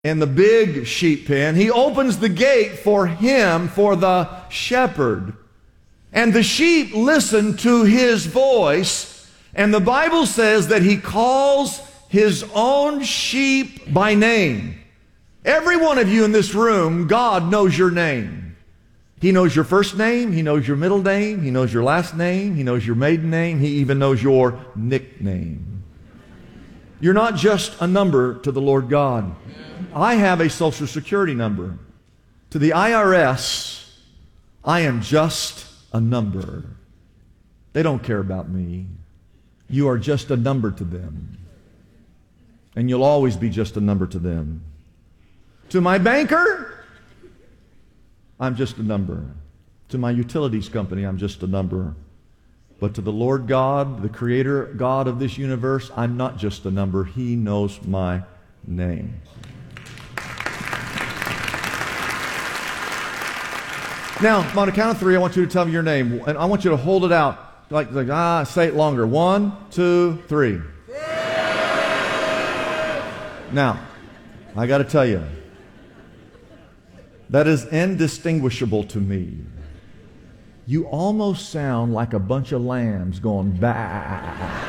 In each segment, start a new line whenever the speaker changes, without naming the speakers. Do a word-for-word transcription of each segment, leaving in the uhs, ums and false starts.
in the big sheep pen. He opens the gate for him, for the shepherd. And the sheep listen to his voice. And the Bible says that he calls his own sheep by name. Every one of you in this room, God knows your name. He knows your first name. He knows your middle name. He knows your last name. He knows your maiden name. He even knows your nickname. You're not just a number to the Lord God. I have a Social Security number. To the I R S, I am just a number. They don't care about me. You are just a number to them. And you'll always be just a number to them. To my banker, I'm just a number. To my utilities company, I'm just a number. But to the Lord God, the Creator God of this universe, I'm not just a number. He knows my name. Now, on the count of three, I want you to tell me your name. And I want you to hold it out. Like, like ah, say it longer. One, two, three. Now, I got to tell you, that is indistinguishable to me. You almost sound like a bunch of lambs going bah.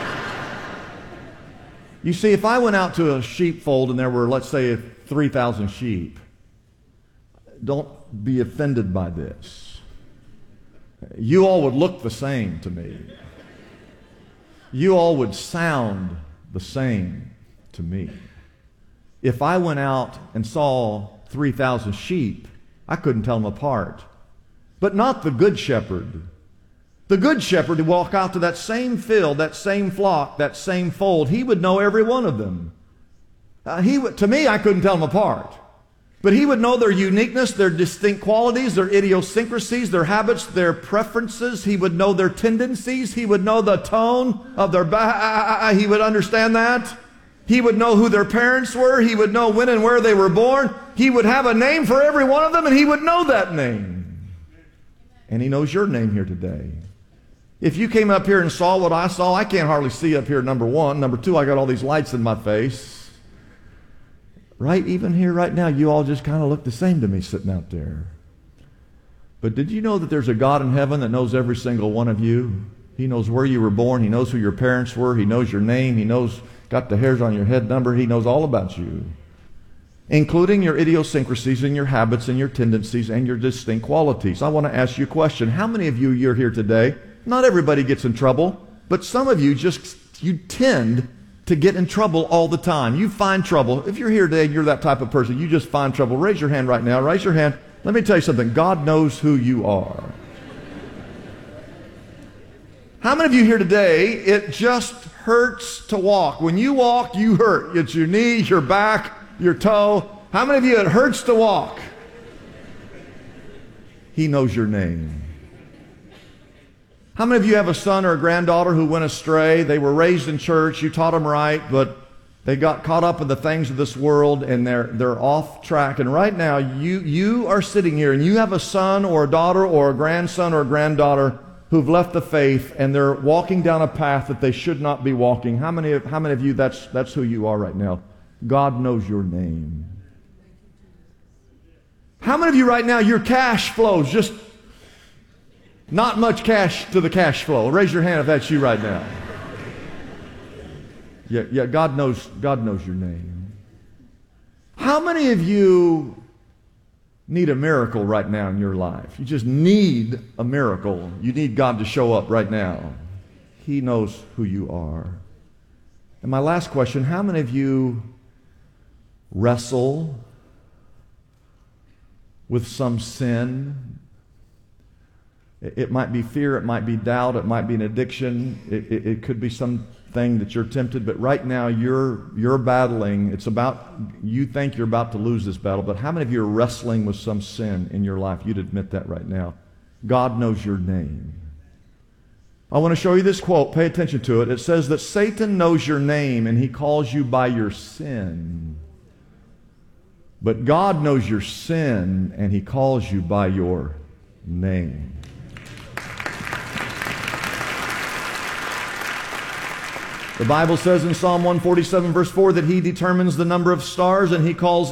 You see, if I went out to a sheepfold and there were, let's say, three thousand sheep, don't be offended by this. You all would look the same to me. You all would sound the same to me. If I went out and saw three thousand sheep, I couldn't tell them apart. But not the good shepherd. The good shepherd would walk out to that same field, that same flock, that same fold. He would know every one of them. Uh, he would, to me, I couldn't tell them apart. But he would know their uniqueness, their distinct qualities, their idiosyncrasies, their habits, their preferences. He would know their tendencies. He would know the tone of their bah. He would understand that. He would know who their parents were. He would know when and where they were born. He would have a name for every one of them, and he would know that name. And he knows your name here today. If you came up here and saw what I saw, I can't hardly see up here, number one. Number two, I got all these lights in my face. Right, even here right now, you all just kind of look the same to me sitting out there. But did you know that there's a God in heaven that knows every single one of you? He knows where you were born. He knows who your parents were. He knows your name. He knows, got the hairs on your head number. He knows all about you, including your idiosyncrasies and your habits and your tendencies and your distinct qualities. I want to ask you a question. How many of you, you're here today? Not everybody gets in trouble, but some of you just, you tend to get in trouble all the time. You find trouble. If you're here today and you're that type of person, you just find trouble. Raise your hand right now. Raise your hand. Let me tell you something. God knows who you are. How many of you here today, it just hurts to walk? When you walk, you hurt. It's your knee, your back, your toe. How many of you, it hurts to walk? He knows your name. How many of you have a son or a granddaughter who went astray? They were raised in church, you taught them right, but they got caught up in the things of this world and they're they're off track. And right now, you you are sitting here and you have a son or a daughter or a grandson or a granddaughter who've left the faith and they're walking down a path that they should not be walking. How many of, how many of you, that's that's who you are right now? God knows your name. How many of you right now, your cash flows just not much cash to the cash flow? Raise your hand if that's you right now. Yeah, yeah, God knows, God knows your name. How many of you need a miracle right now in your life? You just need a miracle. You need God to show up right now. He knows who you are. And my last question, how many of you wrestle with some sin? It might be fear, it might be doubt, it might be an addiction, it, it, it could be something that you're tempted, but right now you're you're battling. It's about, you think you're about to lose this battle, but how many of you are wrestling with some sin in your life? You'd admit that right now. God knows your name. I want to show you this quote. Pay attention to it. It says that Satan knows your name and he calls you by your sin. But God knows your sin and he calls you by your name. The Bible says in Psalm one forty-seven verse four that he determines the number of stars and he calls